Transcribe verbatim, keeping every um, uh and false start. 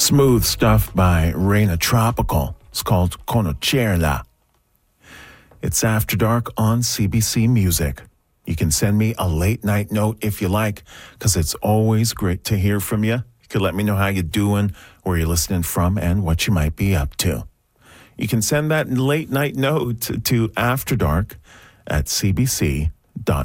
Smooth stuff by Reina Tropical. It's called Conocerla. It's After Dark on C B C Music. You can send me a late night note if you like, because it's always great to hear from you. You can let me know how you're doing, where you're listening from, and what you might be up to. You can send that late night note to After Dark at c b c dot